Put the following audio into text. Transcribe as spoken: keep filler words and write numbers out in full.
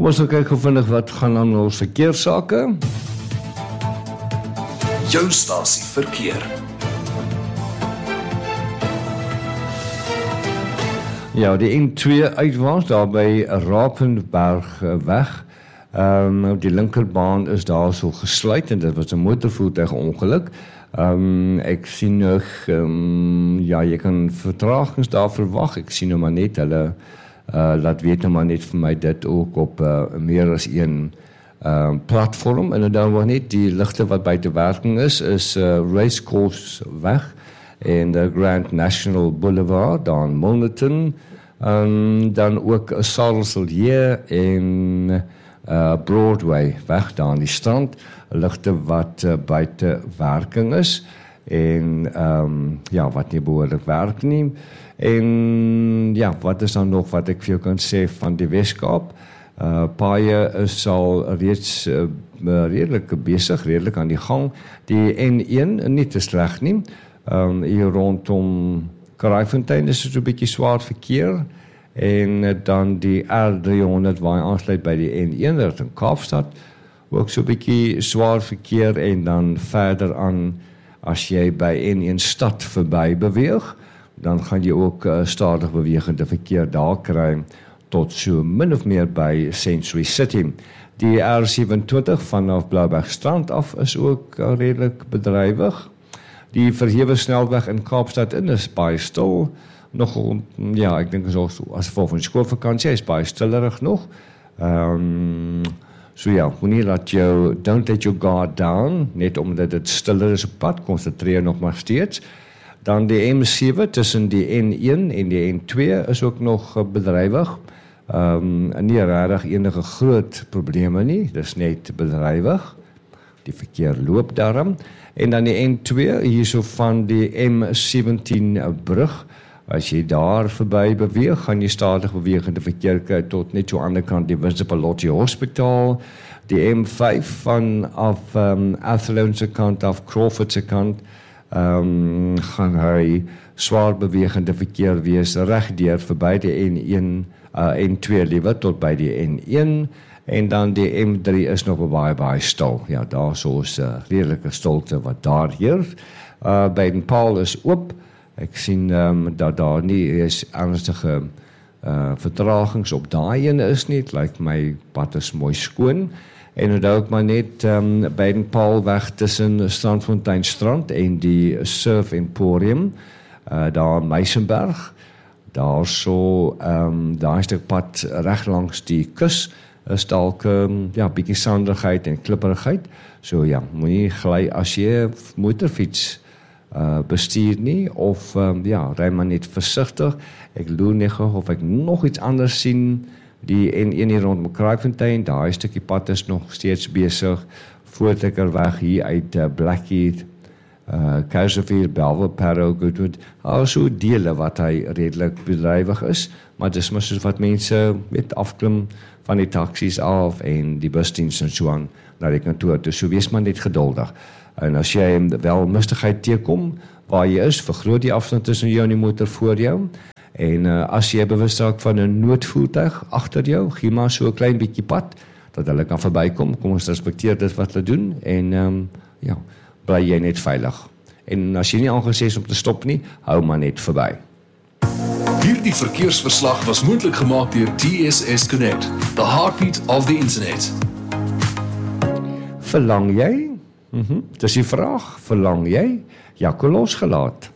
Kom ons nou kyk gou vinnig wat gaan aan ons verkeerssake. Jou stasie verkeer. Ja, die N twee uitwaarts daar by Rapenbergweg. Um, die linkerbaan is daar so gesluit en dit was 'n motorvoertuigongeluk. Um, ek sien nog, um, ja, jy kan vertragings daar verwag. Ek sien nou maar net, hulle uh, laat weet nou maar net vir my dit ook op uh, meer as een uh, platform. En dan nog net die ligte wat buite werking is, is uh, Racecourse weg en de Grand National Boulevard, dan Milnerton, um, dan ook Sarelselier en uh, Broadway weg daar aan die strand, ligte wat uh, buite werking is en um, ja, wat nie behoorlik werk nie. En ja, wat is dan nog wat ek vir jou kan sê van die Weskaap? Uh, paaie is al reeds uh, redelik besig, redelik aan die gang. Die N een nie te sleg nie. Um, hier rondom Kraaifontein is het een beetje zwaar verkeer. En uh, dan die R driehonderd waar je aansluit bij die N een, dat in Kaapstad. Ook zo'n beetje zwaar verkeer. En dan verder aan, als jij bij N een stad voorbij beweegt, dan ga je ook uh, stadig bewegende verkeer daar krijgen. Tot zo min of meer bij Century City. Die R zevenentwintig vanaf Blauwbergstrand af is ook uh, redelijk bedrijvig. Die verhewe snelweg in Kaapstad in is baie stil. Nog, ja, ek dink as as gevolg van die skoolvakansie is baie stillerig nog. Um, so ja, moenie laat jou, don't let your guard down, net omdat dit stiller is op pad, concentreer nog maar steeds. Dan die M sewe tussen die N een en die N twee is ook nog bedrywig. Um, nie regtig enige groot probleme nie, dis net bedrywig. Die verkeer loop daarom. En dan die N twee, hierso van die M sewentien brug. As jy daar verby beweeg, gaan jy stadig bewegende verkeer kry tot net so aan die kant die Winstapalotti Hospitaal. Die M vyf vanaf um, Athlone se kant af Crawford se kant um, gaan hy swaar bewegende verkeer wees regdeur verby die N een, uh, N twee liewer tot by die N een. En dan die M drie is nog baie, baie stil. Ja, daar so is 'n uh, redelike stilte wat daar heers. Uh, Baden-Powell is oop. Ek sien um, dat daar nie is ernstige uh, vertragings op daai ene is nie. Het lyk my pad is mooi skoon. En onthou ook maar net um, Baden-Powell weg tussen Strandfontein Strand en die Surf Emporium. Uh, daar in Meisenberg. Daar so, um, daar is die pad reg langs die kus. Is dalk um, ja, bietjie sandigheid en klipperigheid. So ja, moenie gly as jy motorfiets uh, bestuur nie, of um, ja, ry maar net versigtig. Ek loer net of ek nog iets anders sien. Die N een hier rondom Kraaifontein, daai stukkie pad is nog steeds besig. Voortrekkerweg hier uit uh, Blackheath, uh, Keiservier, Belvoir, Parow, Goodwood. Al so dele wat hy redelik bedrywig is, maar dis maar soos wat mense met afklim van die taksies af en die busdiens en so aan na die kantoor. Dus so wees maar net geduldig. En as jy wel mistigheid teekom waar jy is, vergroot die afstand tussen jou en die motor voor jou. En uh, as jy bewus raak van 'n noodvoertuig agter jou, gee maar so 'n klein bietjie pad dat hulle kan verbykom. Kom ons respekteer dit wat hulle doen en um, ja, bly jy net veilig. En as jy nie aangesê is om te stop nie, hou maar net verby. Hierdie verkeersverslag was moontlik gemaak deur T S S Connect, the heartbeat of the internet. Verlang jy? Mhm. Dis die vraag, verlang jy? Jaco losgelaat.